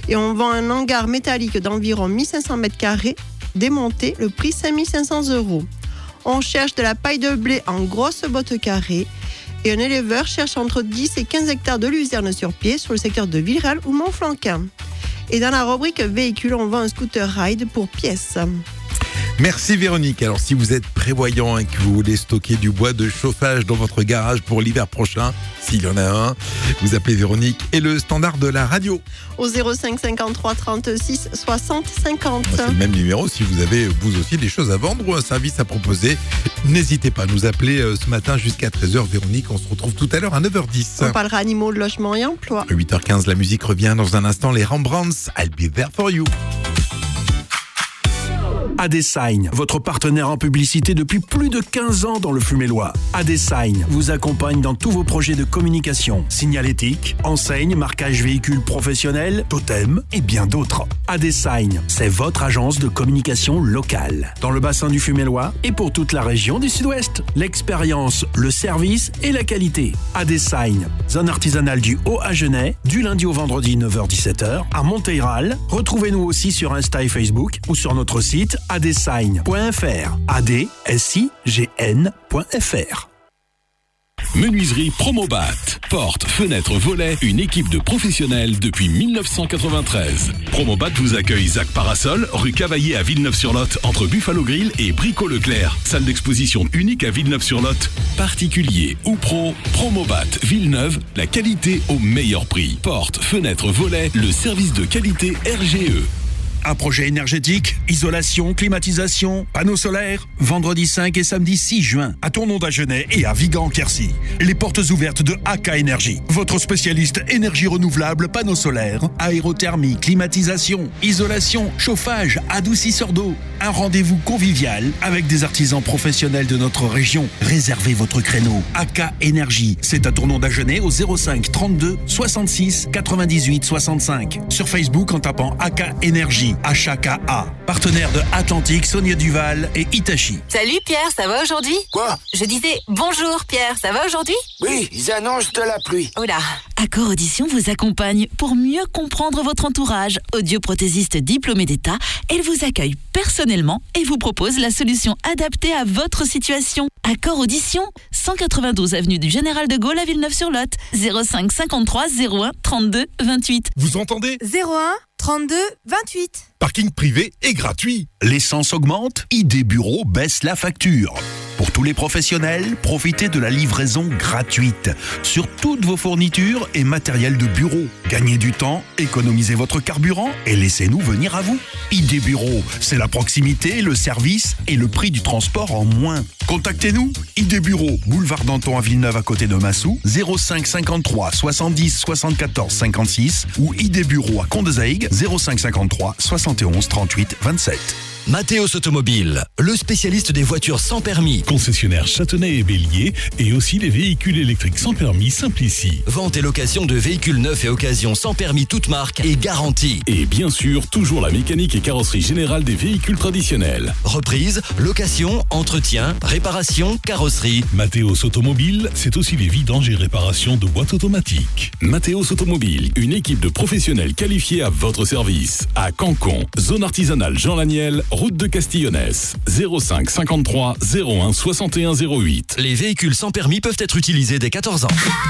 Et on vend un hangar métallique d'environ 1500 m², démonté, le prix 5500 €. On cherche de la paille de blé en grosses bottes carrées. Et un éleveur cherche entre 10 et 15 hectares de luzerne sur pied sur le secteur de Villeral ou Montflanquin. Et dans la rubrique véhicule, on vend un scooter ride pour pièces. Merci Véronique. Alors si vous êtes prévoyant et que vous voulez stocker du bois de chauffage dans votre garage pour l'hiver prochain, s'il y en a un, vous appelez Véronique et le standard de la radio. Au 05 53 36 60 50. C'est le même numéro si vous avez vous aussi des choses à vendre ou un service à proposer. N'hésitez pas à nous appeler ce matin jusqu'à 13h. Véronique, on se retrouve tout à l'heure à 9h10. On parlera animaux, de logement et emploi. À 8h15, la musique revient dans un instant. Les Rembrandts, I'll be there for you. Adesign, votre partenaire en publicité depuis plus de 15 ans dans le Fumélois. Adesign vous accompagne dans tous vos projets de communication, signalétique, enseigne, marquage véhicule professionnel, totem et bien d'autres. Adesign, c'est votre agence de communication locale dans le bassin du Fumélois et pour toute la région du Sud-Ouest. L'expérience, le service et la qualité. Adesign, zone artisanale du Haut-Agenais, du lundi au vendredi 9h-17h à Monteyral. Retrouvez-nous aussi sur Insta et Facebook ou sur notre site adesign.fr. adesign.fr. Menuiserie Promobat. Portes, fenêtres, volets, une équipe de professionnels depuis 1993. Promobat vous accueille Zac Parasol, rue Cavaillé à Villeneuve-sur-Lot, entre Buffalo Grill et Brico Leclerc. Salle d'exposition unique à Villeneuve-sur-Lot. Particulier ou pro, Promobat Villeneuve, la qualité au meilleur prix. Portes, fenêtres, volets, le service de qualité RGE. Un projet énergétique, isolation, climatisation, panneaux solaires. Vendredi 5 et samedi 6 juin, à Tournon-d'Agenais et à Vigan-Quercy. Les portes ouvertes de AK Énergie. Votre spécialiste énergie renouvelable, panneaux solaires, aérothermie, climatisation, isolation, chauffage, adoucisseur d'eau. Un rendez-vous convivial avec des artisans professionnels de notre région. Réservez votre créneau. AK Énergie, c'est à Tournon-d'Agenais au 05 32 66 98 65. Sur Facebook en tapant AK Énergie. HKA, partenaire de Atlantique, Sonia Duval et Hitachi. Salut Pierre, ça va aujourd'hui? Quoi? Je disais bonjour Pierre, ça va aujourd'hui? Oui, ils annoncent de la pluie. Oula. Accor Audition vous accompagne pour mieux comprendre votre entourage. Audioprothésiste diplômée d'État, elle vous accueille personnellement et vous propose la solution adaptée à votre situation. Accor Audition, 192 avenue du Général de Gaulle à Villeneuve-sur-Lot, 05 53 01 32 28. Vous entendez? 01 32 28. Parking privé et gratuit. L'essence augmente, ID Bureau baisse la facture. Pour tous les professionnels, profitez de la livraison gratuite sur toutes vos fournitures et matériel de bureau. Gagnez du temps, économisez votre carburant et laissez-nous venir à vous. ID Bureau, c'est la proximité, le service et le prix du transport en moins. Contactez-nous, ID Bureau, boulevard Danton à Villeneuve à côté de Massou, 05 53 70 74 56 ou ID Bureau à Condesaigue, 05 53 71 38 27. Mathéos Automobile, le spécialiste des voitures sans permis. Concessionnaire Châtenay et Bélier et aussi les véhicules électriques sans permis Simplici. Vente et location de véhicules neufs et occasions sans permis toute marque et garantie. Et bien sûr, toujours la mécanique et carrosserie générale des véhicules traditionnels. Reprise, location, entretien, réparation, carrosserie. Mathéos Automobile, c'est aussi les vidanges et réparations de boîtes automatiques. Mathéos Automobile, une équipe de professionnels qualifiés à votre service. À Cancon, zone artisanale Jean Laniel, route de Castillonnès, 05 53 01 61 08. Les véhicules sans permis peuvent être utilisés dès 14 ans.